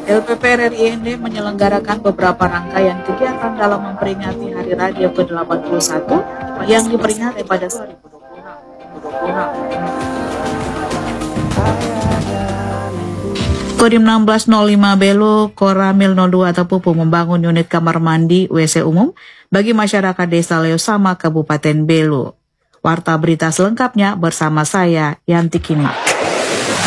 LPP RRI ND menyelenggarakan beberapa rangkaian kegiatan dalam memperingati Hari Radio ke-81 yang diperingati pada 2026. Kodim 1605 Belo, Koramil 02 atau Pupu membangun unit kamar mandi WC umum bagi masyarakat Desa Leosama, Kabupaten Belo. Warta berita selengkapnya bersama saya, Yanti Kini.